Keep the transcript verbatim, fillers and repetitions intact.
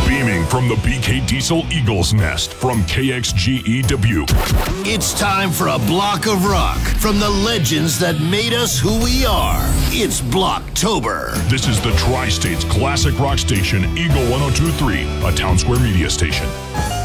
Beaming from the B K Diesel Eagles Nest from K X G E Dubuque. It's time for a block of rock from the legends that made us who we are. It's Blocktober. This is the Tri-State's classic rock station, Eagle one oh two point three, a Town Square media station.